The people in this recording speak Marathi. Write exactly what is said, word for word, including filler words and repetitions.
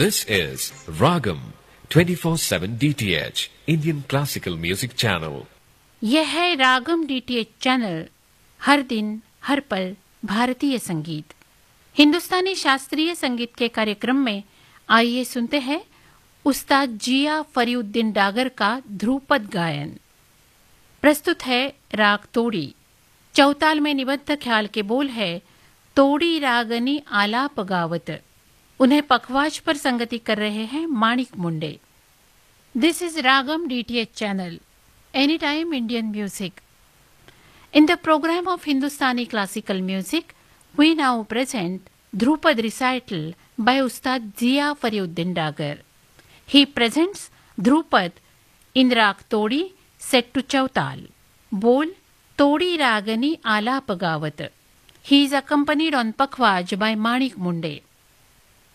This is Ragam twenty-four seven D T H Indian Classical Music Channel. यह है रागम डीटीएच चैनल, हर दिन हर पल भारतीय संगीत। हिंदुस्तानी शास्त्रीय संगीत के कार्यक्रम में आइए सुनते हैं उस्ताद जिया फरीउद्दीन डागर का ध्रुपद गायन। प्रस्तुत है राग तोड़ी। चौताल में निबद्ध ख्याल के बोल है तोड़ी रागनी आलाप गावत। उन्हें पखवाज पर संगति कर रहे हैं माणिक मुंडे। दिस is ragam DTH channel, any time Indian music. In the program of Hindustani classical music, we now present Dhrupad recital by Ustad Zia Fariuddin Dagar. He presents Dhrupad in Rag Todi set to Chautal. Bol Todi Ragani Alap Gavat. He is accompanied on Pakhwaj by Manik Munde.